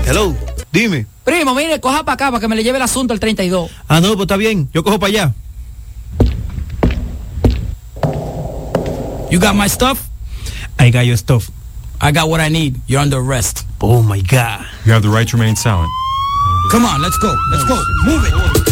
Hello, dime. Primo, mire, coja para acá para que me le lleve el asunto al 32. Ah, no, pues está bien. Yo cojo para allá. You got my stuff? I got your stuff. I got what I need. You're under arrest. Oh, my God. You have the right to remain silent. Come on, let's go. Let's go. Move it.